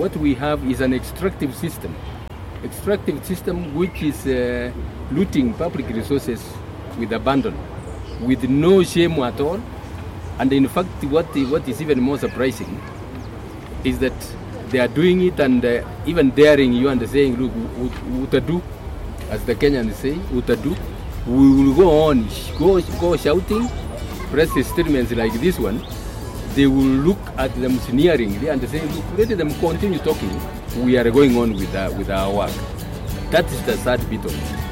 what we have is an extractive system. Extractive system which is looting public resources with abandon, with no shame at all. And in fact, what is even more surprising is that they are doing it and even daring you and saying, look, utadu, as the Kenyans say, utadu, we will go on, go shouting, press statements like this one. They will look at them sneeringly and say, look, let them continue talking. We are going on with our work. That is the sad bit of it.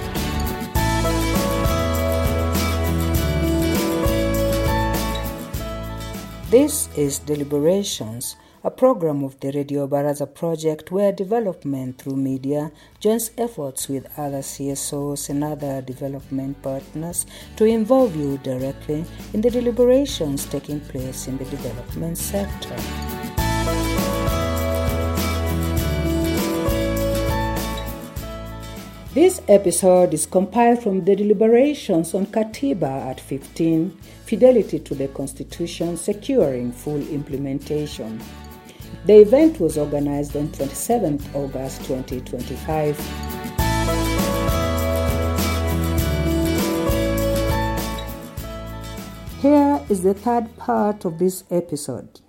This is Deliberations, a program of the Radio Baraza project where development through media joins efforts with other CSOs and other development partners to involve you directly in the deliberations taking place in the development sector. This episode is compiled from the deliberations on Katiba at 15, Fidelity to the Constitution, Securing Full Implementation. The event was organized on 27th August 2025. Here is the third part of this episode.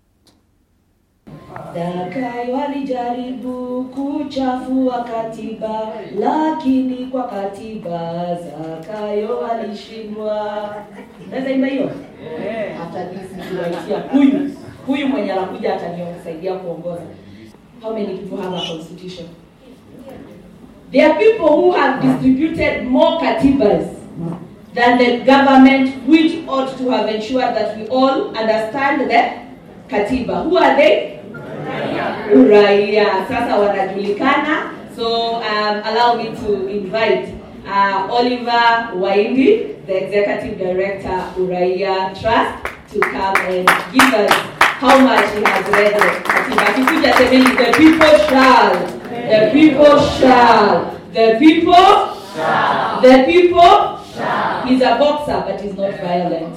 Dakai walijaribu kuchafua katiba, lakini kwa katiba Zakayo walishindwa. Naweza imba hiyo? After this nikiwaitia huyu mwenye anakuja atanisaidia kuongoza. How many people have a constitution? There are people who have distributed more katibas than the government, which ought to have ensured that we all understand the katiba. Who are they? Uraia. Sasa wanajulikana. So allow me to invite Oliver Waindi, the Executive Director, Uraia Trust, to come and give us how much he has read the Katiba. Kikuja semeni, the people shall, the people shall, the people shall, the people shall. He's a boxer, but he's not violent.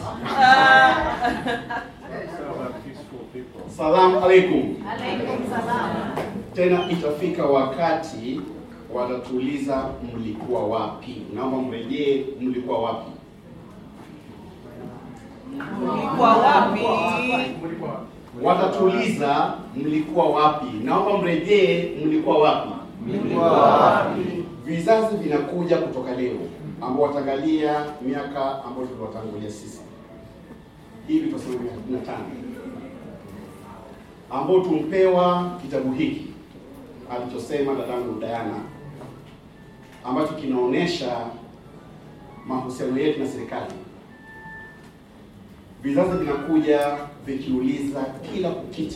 Salamu alaikum. Alaikum salam. Tena itafika wakati watatuuliza mlikuwa wapi. Naomba mrejee mlikuwa wapi. Mlikuwa wapi? Watatuuliza mlikuwa wapi. Naomba mrejee mlikuwa wapi. Mlikuwa wapi? Vizazi vinakuja kutoka leo ambao wataangalia miaka ambayo tuliwatangulia sisi. Hivi tutasema 15. Ambao tumpewa kitabu hiki alichosema dadangu Diana, ambacho kinaonesha mahusiano yetu na serikali. Vizazi vinakuja vikiuliza kila kukicha.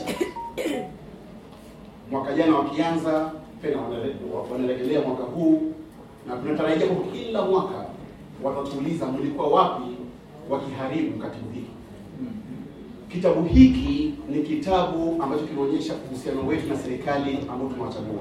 Mwaka jana wakianza, tena wanarejelea mwaka huu, na tunatarajia kwa kila mwaka watatuuliza mlikuwa wapi wakiharibu katibu hiki. Kitabu hiki ni kitabu ambacho kinaonyesha uhusiano wetu na serikali ambao tumewachagua.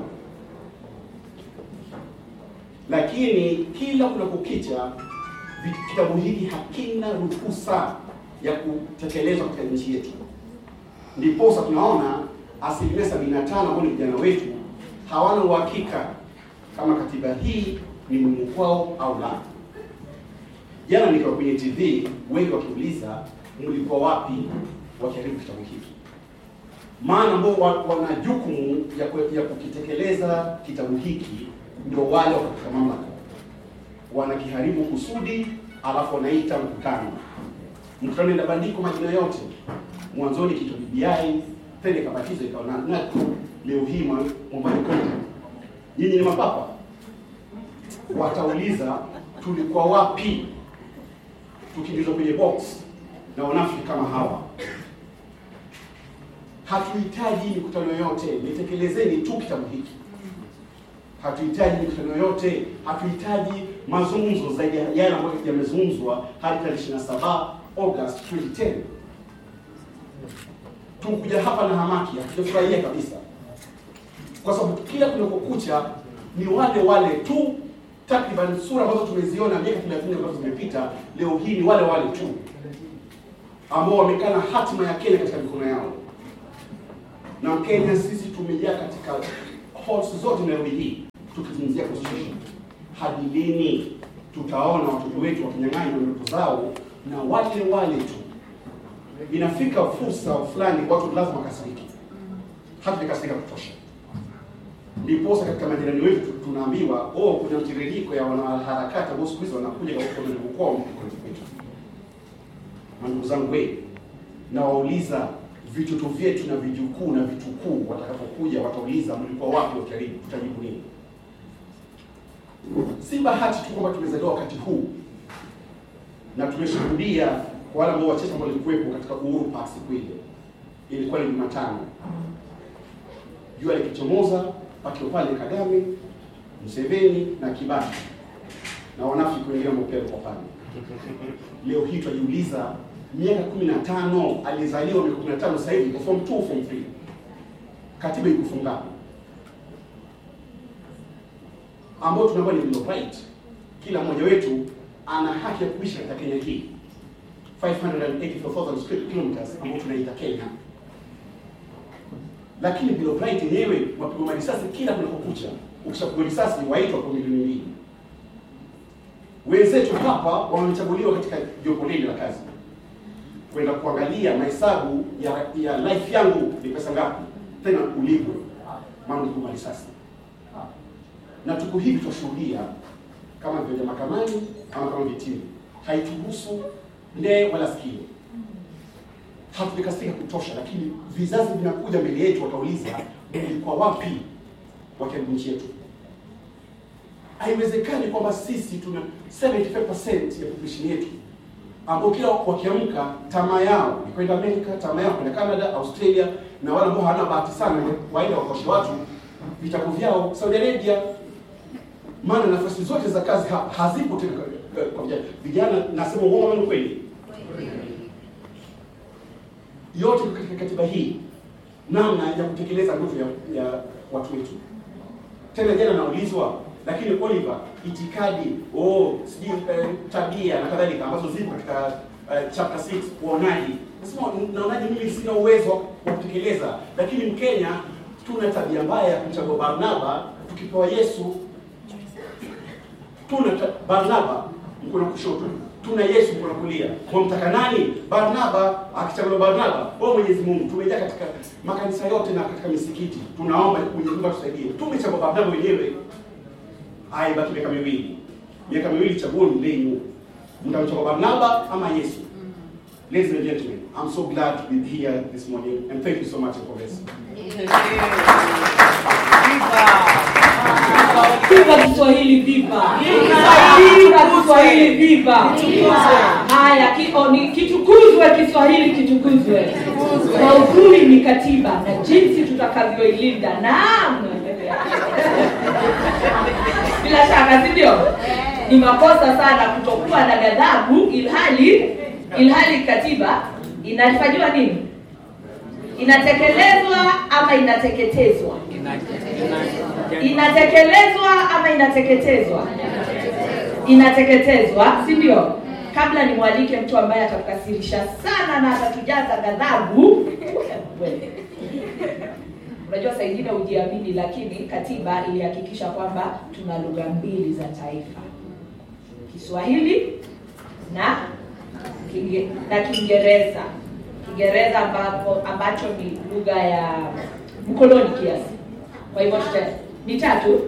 Lakini kila kunapokicha kitabu hiki hakina ruhusa ya kutekelezwa katika nchi yetu. Ndiposa tunaona 75% ambao ni vijana wetu hawana uhakika kama katiba hii ni muhimu kwao au la. Jana nikawa kwenye TV wengi wakiuliza mlikuwa wapi wakiharibu kitabu hiki. Maana ambao wana jukumu ya kukitekeleza kitabu hiki ndio wale katika mamlaka. Wanakiharibu kusudi, alafu wanaita mkutano. Mkutano ina bandiko majina yote. Mwanzoni kitu BBI, tena kabatizo ikawa na leo hii mwambani kote. Nyinyi ni mapapa. Watauliza tulikuwa wapi tukiingizwa kwenye box na wanafiki kama hawa. Hatuhitaji mikutano yote, nitekelezeni tu kitabu hiki. Hatuhitaji mikutano yote, hatuhitaji mazungumzo zaidi ya yale ambayo yamezungumzwa hadi tarehe 27 August 2010. Tumkuja hapa na hamaki, hatujafurahia kabisa. Kwa sababu kila kunapokucha ni wale tu, takriban sura ambazo tumeziona miaka 30 ambazo zimepita, leo hii ni wale tu ambao wamekana hatima ya Kenya katika mikono yao. Na Kenya sisi tumejaa katika halls zote Nairobi hii tukizungumzia constitution. Hadi lini tutaona watoto wetu wakinyang'anywa ndoto zao na wale tu? Inafika fursa fulani watu lazima kasiriki. Hatujakasirika kutosha. Ndipo katika majirani wetu tunaambiwa kuna mtiririko ya wanaharakati ambao siku hizi wanakuja kwa kwetu. Ndugu zangu na wauliza vitoto vyetu na vijukuu na vitukuu watakapokuja watauliza mlikuwa wapi ukaribu, tutajibu nini? Si bahati tu kwamba tumezaliwa wakati huu na tumeshuhudia kwa wale ambao wachache ambao walikuwepo katika Uhuru Park siku ile. Ilikuwa ni Jumatano. Jua likichomoza pakiwa pale Kagame, Museveni na Kibaki na wanafiki wengine mbele kwa pale. Leo hii tunajiuliza miaka 15 alizaliwa miaka 15 sasa hivi form 2 form 3. Katiba ikufunga. Ambao tunaomba ni bill of right. Kila mmoja wetu ana haki ya kuishi katika Kenya hii. 584,000 square kilometers ambao tunaita Kenya. Lakini bill of right yenyewe wapigwa risasi kila kunapokucha. Ukishapigwa risasi waitwa kwa milioni 2. Wenzetu hapa wamechaguliwa katika jopo hili la kazi kwenda kuangalia mahesabu ya life yangu ni pesa ngapi, tena ulipwe mambo kwa risasi. Na tuko hivi tushuhudia kama vile mahakamani ama kama vitini, haituhusu nde wala sikio. Hatujakasika kutosha, lakini vizazi vinakuja mbele yetu watauliza mlikuwa wapi wakati nchi yetu. Haiwezekani kwamba sisi tuna 75% ya population yetu ambao kila wakiamka tamaa yao ni kwenda Amerika, tamaa yao kwenda Canada, Australia, na wale ambao hawana bahati sana waenda wakoshe watu vitabu vyao Saudi Arabia. Maana nafasi zote za kazi hazipo tena kwa vijana. Nasema uongo ama kweli? Yote katika katiba hii namna ya kutekeleza ndoto ya watu wetu. Tena jana naulizwa, lakini Oliver, itikadi, tabia na kadhalika ambazo zipo katika chapter 6 waonaji. Nasema naonaje mimi sina uwezo wa kutekeleza, lakini Mkenya tuna tabia mbaya ya kumchagua Barnaba tukipewa Yesu. Tuna Barnaba mkono kushoto, tuna Yesu mkono kulia. Mwamtaka nani? Barnaba. Akichaguliwa Barnaba, Mwenyezi Mungu. Tumejaa katika makanisa yote na katika misikiti. Tunaomba Mwenyezi Mungu atusaidie. Tumechagua Barnaba wenyewe. Baki miaka miwili. Miaka miwili chaguoni leo. Mtamchagua Barnaba ama Yesu? Ladies and gentlemen, I'm so glad to be here this morning and thank you so much for this. Viva Kiswahili, viva! Viva Kiswahili, viva! Haya, kitukuzwe Kiswahili, kitukuzwe. Maudhui ni katiba na jinsi tutakavyoilinda. Naam. Bila shaka, si ndio? Ni makosa sana kutokuwa na ghadhabu ilhali katiba inafanywa nini? Inatekelezwa ama inateketezwa? Inatekelezwa ama inateketezwa? Inateketezwa, si ndio? Kabla nimwalike mtu ambaye atakasirisha sana na atatujaza ghadhabu. Unajua saa nyingine hujiamini, lakini katiba ilihakikisha kwamba tuna lugha mbili za taifa. Kiswahili na Kiingereza. Kiingereza ambacho ni lugha ya mkoloni kiasi. Kwa hivyo ni tatu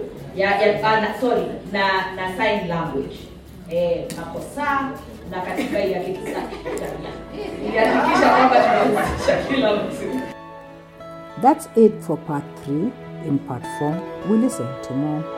na sign language. Makosa na katika ilihakikisha kwamba tunahusisha kila mtu. That's it for part 3. In part 4, we listen to more.